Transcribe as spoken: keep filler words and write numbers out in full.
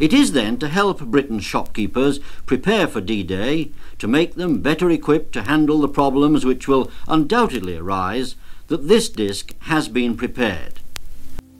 It is then to help Britain's shopkeepers prepare for D-Day, to make them better equipped to handle the problems which will undoubtedly arise, that this disc has been prepared.